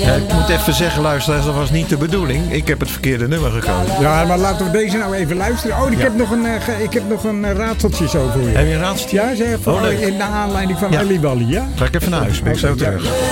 Ik moet even zeggen, luisteraars, dat was niet de bedoeling. Ik heb het verkeerde nummer gekozen. Ja, maar laten we deze nou even luisteren. Oh, ik heb nog een raadseltje zo voor je. Heb je een raadseltje? Ja, zeg even in de aanleiding van Ali Wally, ja? Ga ik even naar huis, ben ik zo terug.